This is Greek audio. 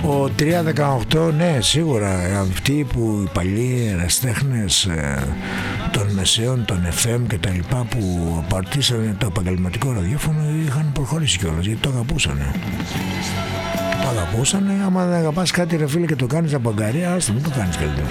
Ο 318, ναι, σίγουρα αυτοί που οι παλιοί ερασιτέχνες των μεσαίων, των FM και τα λοιπά που απαρτίσανε το επαγγελματικό ραδιόφωνο είχαν προχωρήσει κιόλας γιατί το αγαπούσανε. Το αγαπούσανε. Άμα δεν αγαπάς κάτι ρε φίλε και το κάνεις από αγκαρία, άστα, μην το κάνεις καλύτερα.